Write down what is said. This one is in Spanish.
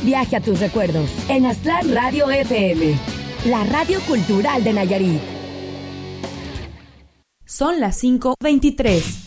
Viaje a tus recuerdos en Aztlán Radio FM, la radio cultural de Nayarit. Son las 5:23.